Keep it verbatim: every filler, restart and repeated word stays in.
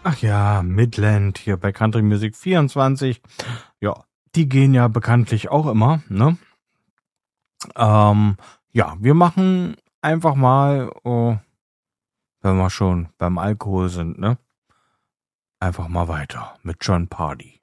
Ach ja, Midland hier bei Country Music vierundzwanzig. Ja, die gehen ja bekanntlich auch immer, ne? Ähm, ja, wir machen einfach mal, oh, wenn wir schon beim Alkohol sind, ne? Einfach mal weiter mit John Party.